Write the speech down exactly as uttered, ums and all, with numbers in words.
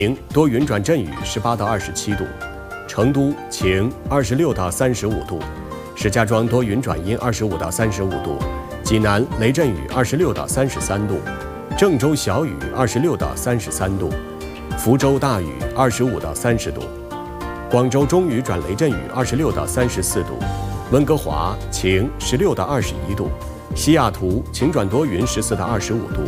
晴多云转阵雨，十八到二十七度；成都晴，二十六到三十五度；石家庄多云转阴，二十五到三十五度；济南雷阵雨，二十六到三十三度；郑州小雨，二十六到三十三度；福州大雨，二十五到三十度；广州中雨转雷阵雨，二十六到三十四度；温哥华晴，十六到二十一度；西雅图晴转多云，十四到二十五度；